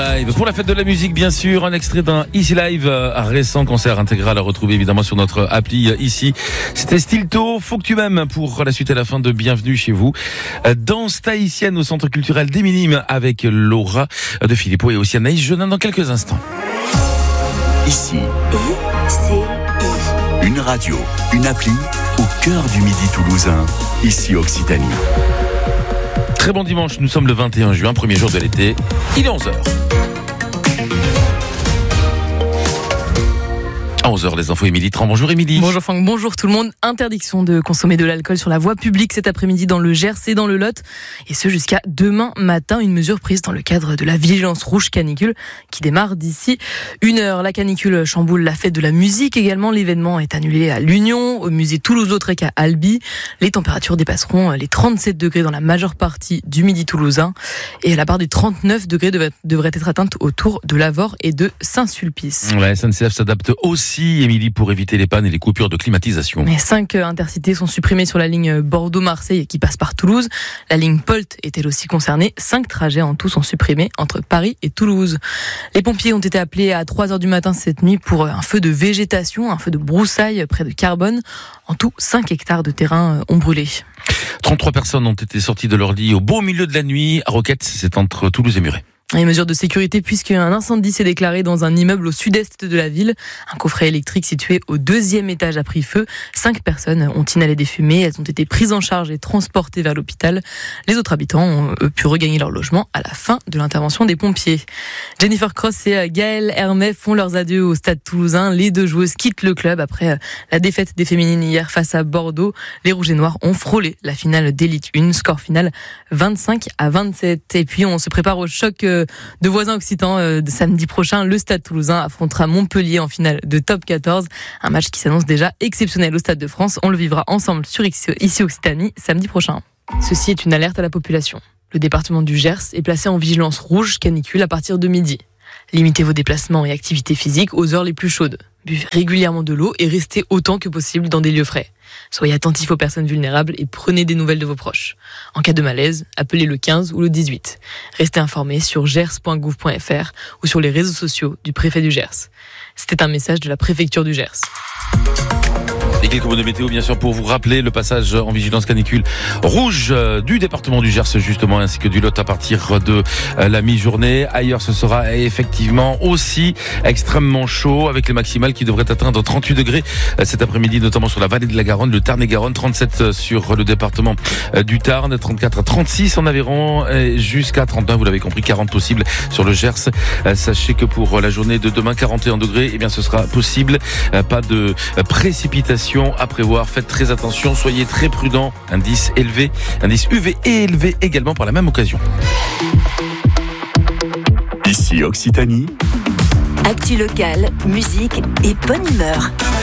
Live. Pour la fête de la musique, bien sûr, un extrait d'un Easy Live, un récent concert intégral à retrouver évidemment sur notre appli ici. C'était Stilto, Faut que tu m'aimes pour la suite et la fin de Bienvenue chez vous. Danse tahitienne au Centre culturel des Minimes avec Laura de Philippot et aussi Anaïs Genin dans quelques instants. Ici, une radio, une appli au cœur du Midi toulousain, ici Occitanie. Très bon dimanche, nous sommes le 21 juin, premier jour de l'été, il est 11h. À 11h, les infos, Émilie Tran. Bonjour Émilie. Bonjour Franck, bonjour tout le monde. Interdiction de consommer de l'alcool sur la voie publique cet après-midi dans le Gers et dans le Lot. Et ce jusqu'à demain matin, une mesure prise dans le cadre de la vigilance rouge canicule qui démarre d'ici 1h. La canicule chamboule la fête de la musique également. L'événement est annulé à l'Union, au musée Toulouse-Lautrec à Albi. Les températures dépasseront les 37 degrés dans la majeure partie du Midi toulousain. Et la barre des 39 degrés devrait être atteinte autour de Lavore et de Saint-Sulpice. La SNCF s'adapte aussi, Émilie, pour éviter les pannes et les coupures de climatisation. Mais 5 intercités sont supprimées sur la ligne Bordeaux-Marseille qui passe par Toulouse. La ligne Polt est elle aussi concernée. 5 trajets en tout sont supprimés entre Paris et Toulouse. Les pompiers ont été appelés à 3h du matin cette nuit pour un feu de végétation, un feu de broussailles près de Carbone. En tout, 5 hectares de terrain ont brûlé. 33 personnes ont été sorties de leur lit au beau milieu de la nuit. À Roquette, c'est entre Toulouse et Muret. Les mesures de sécurité puisqu'un incendie s'est déclaré dans un immeuble au sud-est de la ville. Un coffret électrique situé au 2e étage a pris feu. 5 personnes ont inhalé des fumées. Elles ont été prises en charge et transportées vers l'hôpital. Les autres habitants ont pu regagner leur logement à la fin de l'intervention des pompiers. Jennifer Cross et Gaëlle Hermet font leurs adieux au Stade Toulousain. Les 2 joueuses quittent le club après la défaite des féminines hier face à Bordeaux. Les Rouges et Noirs ont frôlé la finale d'Élite 1. Score final 25-27. Et puis on se prépare au choc de voisins occitans de samedi prochain. Le Stade Toulousain affrontera Montpellier en finale de Top 14. Un match qui s'annonce déjà exceptionnel au Stade de France. On le vivra ensemble sur ici Occitanie samedi prochain. Ceci est une alerte à la population. Le département du Gers est placé en vigilance rouge canicule à partir de midi. Limitez vos déplacements et activités physiques aux heures les plus chaudes. Buvez régulièrement de l'eau et restez autant que possible dans des lieux frais. Soyez attentifs aux personnes vulnérables et prenez des nouvelles de vos proches. En cas de malaise, appelez le 15 ou le 18. Restez informés sur gers.gouv.fr ou sur les réseaux sociaux du préfet du Gers. C'était un message de la préfecture du Gers. Et quelques mots de météo, bien sûr, pour vous rappeler le passage en vigilance canicule rouge du département du Gers, justement, ainsi que du Lot à partir de la mi-journée. Ailleurs, ce sera effectivement aussi extrêmement chaud, avec les maximales qui devraient atteindre 38 degrés cet après-midi, notamment sur la vallée de la Garonne, le Tarn et Garonne, 37 sur le département du Tarn, 34 à 36 en Aveyron, jusqu'à 39, vous l'avez compris, 40 possible sur le Gers. Sachez que pour la journée de demain, 41 degrés, eh bien, ce sera possible. Pas de précipitation à prévoir. Faites très attention, soyez très prudents. Indice élevé, indice UV élevé également par la même occasion. Ici Occitanie. Actu locale, musique et bonne humeur.